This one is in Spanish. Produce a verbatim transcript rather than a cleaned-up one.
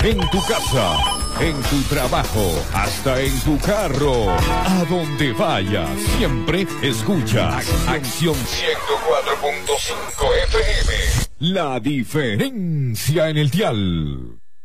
en tu casa, en tu trabajo, hasta en tu carro. A donde vayas, siempre escucha Acción ciento cuatro punto cinco F M. La diferencia en el dial.